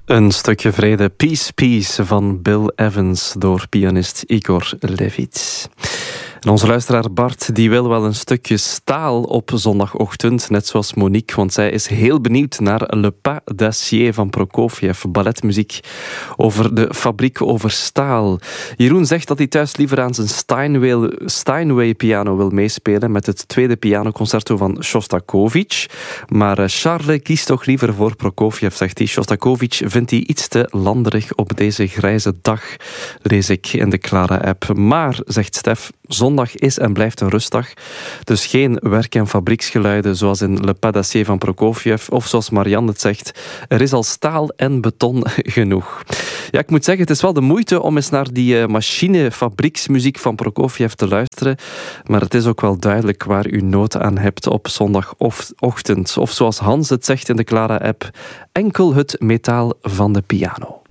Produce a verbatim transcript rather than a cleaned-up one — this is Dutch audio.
Een stukje vrede, Peace Peace van Bill Evans door pianist Igor Levit. En onze luisteraar Bart die wil wel een stukje staal op zondagochtend, net zoals Monique, want zij is heel benieuwd naar Le Pas d'Acier van Prokofjev, balletmuziek over de fabriek over staal. Jeroen zegt dat hij thuis liever aan zijn Steinway, Steinway piano wil meespelen met het tweede pianoconcerto van Shostakovich. Maar Charles kiest toch liever voor Prokofjev, zegt hij. Shostakovich vindt hij iets te landerig op deze grijze dag, lees ik in de Clara-app. Maar, zegt Stef, zondag is en blijft een rustdag. Dus geen werk- en fabrieksgeluiden zoals in Le Pas d'Acier van Prokofjev. Of zoals Marianne het zegt, er is al staal en beton genoeg. Ja, ik moet zeggen, het is wel de moeite om eens naar die uh, machine-fabrieksmuziek van Prokofjev te luisteren. Maar het is ook wel duidelijk waar u nood aan hebt op zondagochtend. Of zoals Hans het zegt in de Clara-app, enkel het metaal van de piano.